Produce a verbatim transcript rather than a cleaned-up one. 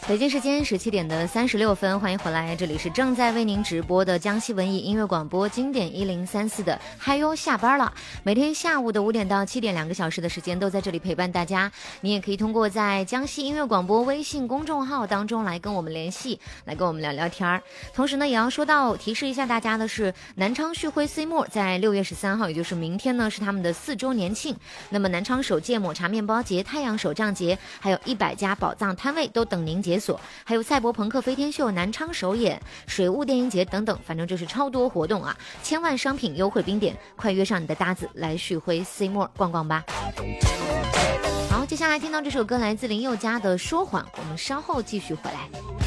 北京时间十七点的三十六分，欢迎回来，这里是正在为您直播的江西文艺音乐广播经典一零三四的嗨哟下班了。每天下午的五点到七点，两个小时的时间都在这里陪伴大家。你也可以通过在江西音乐广播微信公众号当中来跟我们联系，来跟我们聊聊天儿。同时呢，也要说到提示一下大家的是，南昌旭辉 C more 在六月十三号，也就是明天呢，是他们的四周年庆。那么南昌首届抹茶面包节、太阳手账节，还有一百家宝藏摊位都等您解锁，还有赛博朋克飞天秀南昌首演、水雾电影节等等，反正就是超多活动啊！千万商品优惠冰点，快约上你的搭子来旭辉 C more 逛逛吧。好，接下来听到这首歌来自林宥嘉的《说谎》，我们稍后继续回来。